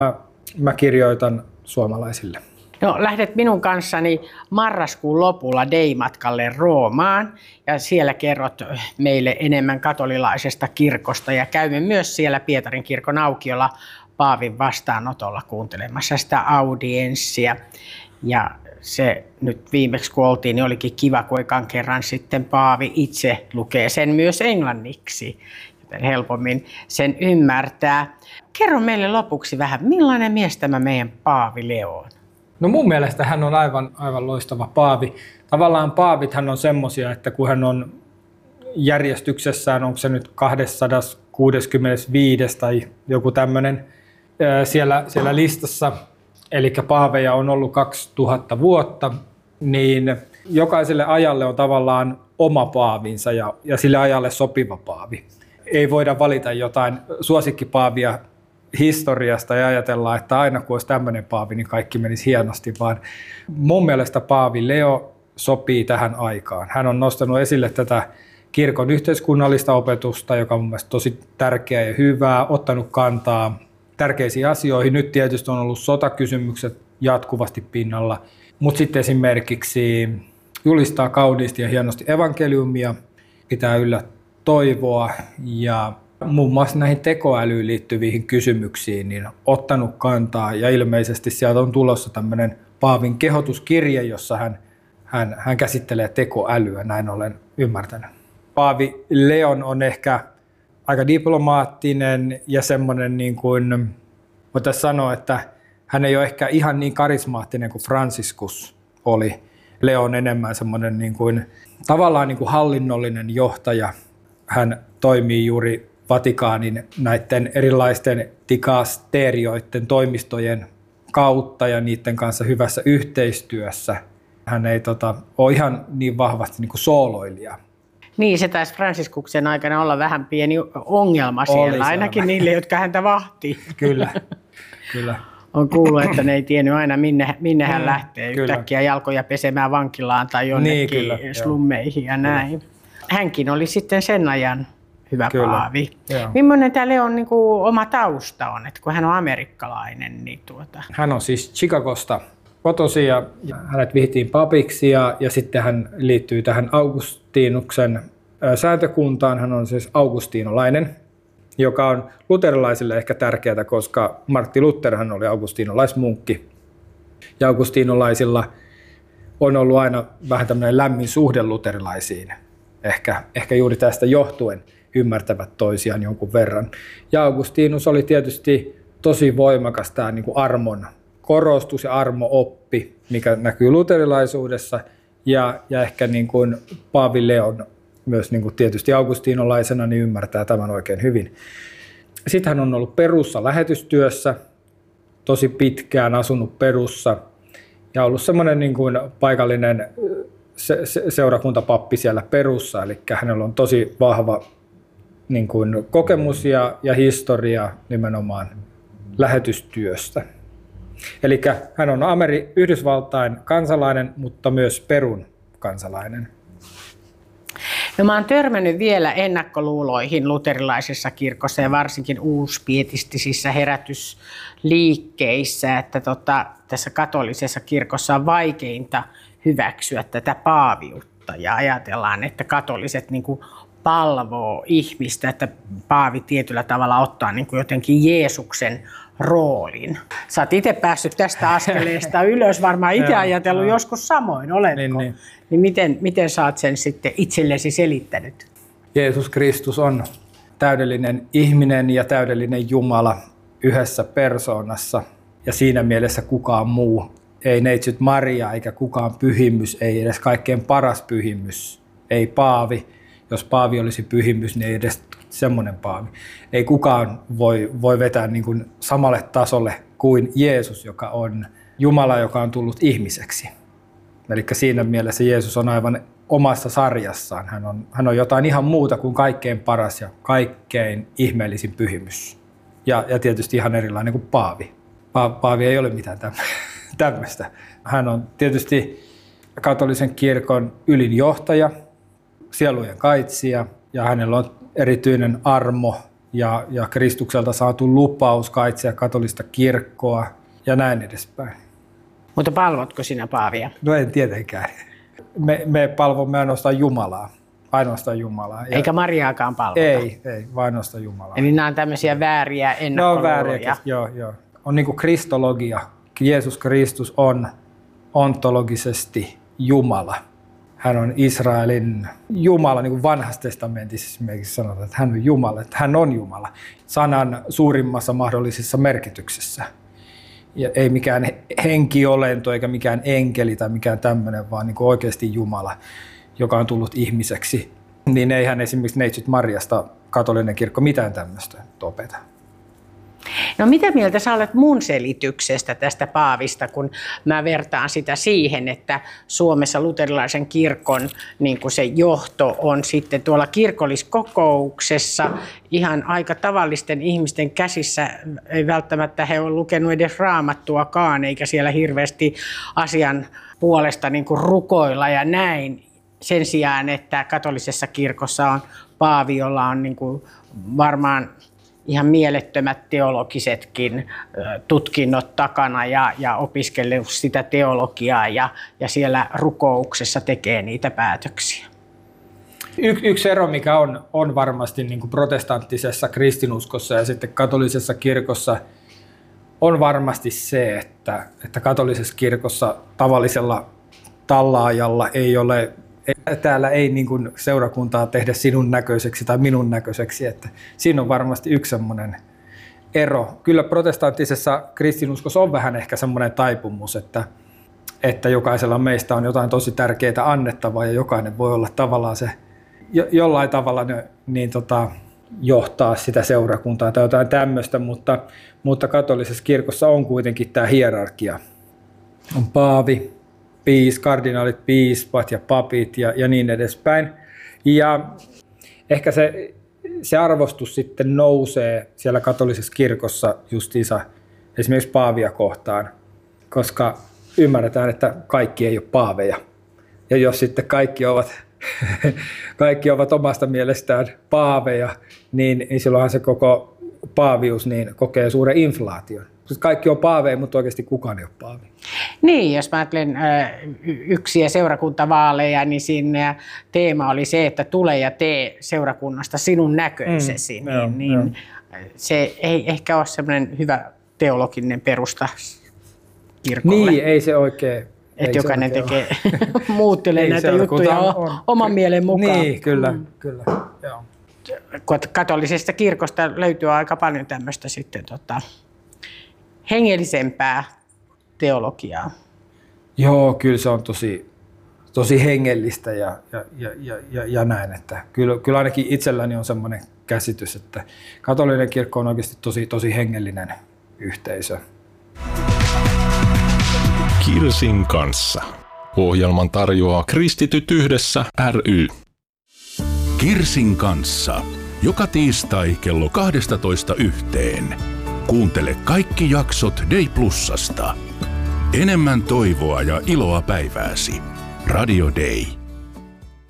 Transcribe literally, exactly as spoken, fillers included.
Mä, mä kirjoitan suomalaisille. No, lähdet minun kanssani marraskuun lopulla Dei-matkalle Roomaan ja siellä kerrot meille enemmän katolilaisesta kirkosta ja käymme myös siellä Pietarin kirkon aukiolla Paavin vastaanotolla kuuntelemassa sitä audienssia. Ja se nyt viimeksi kun oltiin, niin olikin kiva, kun ekan kerran sitten Paavi itse lukee sen myös englanniksi, joten helpommin sen ymmärtää. Kerro meille lopuksi vähän, millainen mies tämä meidän Paavi Leo on? No mun mielestä hän on aivan, aivan loistava paavi. Tavallaan paavithan on semmoisia, että kun hän on järjestyksessään, onko se nyt kaksisataakuusikymmentäviisi tai joku tämmöinen siellä, siellä listassa, eli paaveja on ollut kaksituhatta vuotta, niin jokaiselle ajalle on tavallaan oma paavinsa ja, ja sille ajalle sopiva paavi. Ei voida valita jotain suosikkipaavia historiasta ja ajatellaan, että aina kun olisi tämmöinen paavi, niin kaikki menisi hienosti, vaan mun mielestä Paavi Leo sopii tähän aikaan. Hän on nostanut esille tätä kirkon yhteiskunnallista opetusta, joka on mun mielestä tosi tärkeää ja hyvää, ottanut kantaa tärkeisiin asioihin. Nyt tietysti on ollut sotakysymykset jatkuvasti pinnalla, mutta sitten esimerkiksi julistaa kauniisti ja hienosti evankeliumia, pitää yllä toivoa ja muun muassa näihin tekoälyyn liittyviin kysymyksiin niin ottanut kantaa ja ilmeisesti sieltä on tulossa tämmöinen Paavin kehotuskirje, jossa hän, hän, hän käsittelee tekoälyä, näin olen ymmärtänyt. Paavi Leon on ehkä aika diplomaattinen ja semmoinen, niin kuin voitaisiin sanoa, että hän ei ole ehkä ihan niin karismaattinen kuin Franciscus oli. Leo on enemmän semmoinen niin kuin, tavallaan niin kuin hallinnollinen johtaja. Hän toimii juuri Vatikaanin näiden erilaisten dikasterioiden toimistojen kautta ja niiden kanssa hyvässä yhteistyössä. Hän ei tota, ole ihan niin vahvasti niin kuin sooloilija. Niin, se taisi Fransiskuksen aikana olla vähän pieni ongelma siellä, ainakin niille, jotka häntä vahtii. Kyllä, kyllä. On kuullut, että ne ei tiennyt aina, minne, minne hän lähtee kyllä. Yhtäkkiä jalkoja pesemään vankilaan tai jonnekin niin, kyllä, slummeihin ja näin. Kyllä. Hänkin oli sitten sen ajan hyvä kyllä. Paavi. Joo. Millainen tämä Leon niin kuin oma tausta on, että kun hän on amerikkalainen? Niin tuota... Hän on siis Chicagosta kotoisin ja hänet vihtiin papiksi ja, ja sitten hän liittyy tähän Augustinuksen sääntökuntaan. Hän on siis augustinolainen, joka on luterilaisille ehkä tärkeää, koska Martti Luther hän oli augustinolaismunkki. Ja augustinolaisilla on ollut aina vähän tämmöinen lämmin suhde luterilaisiin. Ehkä, ehkä juuri tästä johtuen ymmärtävät toisiaan jonkun verran. Ja Augustinus oli tietysti tosi voimakas tämä niin kuin armon korostus ja armo-oppi, mikä näkyy luterilaisuudessa. Ja, ja ehkä niin kuin Paavi Leon myös niin kuin tietysti augustinolaisena niin ymmärtää tämän oikein hyvin. Sitten hän on ollut Perussa lähetystyössä, tosi pitkään asunut Perussa ja ollut semmoinen niin kuin paikallinen se, se, seurakuntapappi siellä Perussa, eli hänellä on tosi vahva niin kuin kokemus ja, ja historia nimenomaan lähetystyöstä. Eli hän on Ameri- Yhdysvaltain kansalainen, mutta myös Perun kansalainen. No, mä oon törmännyt vielä ennakkoluuloihin luterilaisessa kirkossa ja varsinkin uuspietistisissä herätysliikkeissä, että tota, tässä katolisessa kirkossa on vaikeinta hyväksyä tätä paaviutta ja ajatellaan, että katoliset niin kuin palvoo ihmistä, että paavi tietyllä tavalla ottaa niin kuin jotenkin Jeesuksen roolin. Sä oot itse päässyt tästä askeleesta ylös, varmaan itse ajatellut joskus samoin, oletko? Niin, niin. Niin miten, miten sä oot sen sitten itsellesi selittänyt? Jeesus Kristus on täydellinen ihminen ja täydellinen Jumala yhdessä persoonassa ja siinä mielessä kukaan muu. Ei neitsyt Maria eikä kukaan pyhimys, ei edes kaikkein paras pyhimys, ei paavi. Jos paavi olisi pyhimys, niin ei edes semmoinen paavi. Ei kukaan voi, voi vetää niin kuin samalle tasolle kuin Jeesus, joka on Jumala, joka on tullut ihmiseksi. Eli siinä mielessä Jeesus on aivan omassa sarjassaan. Hän on, hän on jotain ihan muuta kuin kaikkein paras ja kaikkein ihmeellisin pyhimys. Ja, ja tietysti ihan erilainen kuin paavi. Pa, paavi ei ole mitään tämmöistä. Hän on tietysti katolisen kirkon ylin johtaja, sielujen kaitsija, ja hänellä on erityinen armo ja, ja Kristukselta saatu lupaus kaitsia katolista kirkkoa ja näin edespäin. Mutta palvotko sinä paavia? No en tietenkään. Me, me palvomme ainoastaan Jumalaa. Ainoastaan Jumalaa. Ja eikä Mariaakaan palvota? Ei, ei, vaan ainoastaan Jumalaa. Eli nämä on tämmöisiä vääriä ennakkoluuloja? No vääriä, joo, joo. On niin kuin kristologia. Jeesus Kristus on ontologisesti Jumala. Hän on Israelin Jumala, niin kuin vanhassa testamentissa esimerkiksi sanotaan, että hän on Jumala, että hän on Jumala. Sanan suurimmassa mahdollisessa merkityksessä. Ja ei mikään henkiolento eikä mikään enkeli tai mikään tämmöinen, vaan niin kuin oikeasti Jumala, joka on tullut ihmiseksi. Niin eihän esimerkiksi Neitsyt Mariasta katolinen kirkko mitään tämmöistä opeta. No mitä mieltä sä olet mun selityksestä tästä paavista, kun mä vertaan sitä siihen, että Suomessa luterilaisen kirkon niin kuin se johto on sitten tuolla kirkolliskokouksessa ihan aika tavallisten ihmisten käsissä. Ei välttämättä he ole lukenut edes raamattuakaan, eikä siellä hirveästi asian puolesta niin kuin rukoilla ja näin. Sen sijaan, että katolisessa kirkossa on paavi, jolla on niin kuin varmaan ihan mielettömät teologisetkin tutkinnot takana ja, ja opiskellut sitä teologiaa ja, ja siellä rukouksessa tekee niitä päätöksiä. Y- yksi ero, mikä on, on varmasti niin kuin protestanttisessa kristinuskossa ja sitten katolisessa kirkossa, on varmasti se, että, että katolisessa kirkossa tavallisella tallaajalla ei ole, täällä ei niin kuin seurakuntaa tehdä sinun näköiseksi tai minun näköiseksi, että siinä on varmasti yksi semmoinen ero. Kyllä protestanttisessa kristinuskossa on vähän ehkä semmoinen taipumus, että, että jokaisella meistä on jotain tosi tärkeää annettavaa ja jokainen voi olla tavallaan se, jo, jollain tavalla ne, niin tota, johtaa sitä seurakuntaa tai jotain tämmöistä, mutta, mutta katolisessa kirkossa on kuitenkin tämä hierarkia. On paavi, piis, kardinaalit, piispat ja papit ja, ja niin edespäin. Ja ehkä se, se arvostus sitten nousee siellä katolisessa kirkossa justiinsa esimerkiksi paavia kohtaan, koska ymmärretään, että kaikki ei ole paaveja. Ja jos sitten kaikki ovat, kaikki ovat omasta mielestään paaveja, niin, niin silloinhan se koko paavius niin kokee suuren inflaation. Kaikki on paaveja, mutta oikeasti kukaan ei ole paavi. Niin, jos mä ajattelen yksiä seurakuntavaaleja, niin siinä teema oli se, että tule ja tee seurakunnasta sinun näköisesi. Mm, niin, joo, niin joo. Se ei ehkä ole semmoinen hyvä teologinen perusta kirkolle. Niin, ei se oikein. Että jokainen tekee, muuttelee näitä juttuja on, on, oman mielen mukaan. Niin, kyllä, mm. kyllä. Joo. Katolisesta kirkosta löytyy aika paljon tämmöistä sitten tota, hengellisempää teologiaa. Joo, kyllä se on tosi, tosi hengellistä ja, ja, ja, ja, ja näin. Että kyllä, kyllä ainakin itselläni on semmoinen käsitys, että katolinen kirkko on oikeasti tosi, tosi hengellinen yhteisö. Kirsin kanssa. Ohjelman tarjoaa Kristityt yhdessä ry. Kirsin kanssa. Joka tiistai kello kaksitoista yhteen. Kuuntele kaikki jaksot Day Plusasta. Enemmän toivoa ja iloa päivääsi. Radio Day.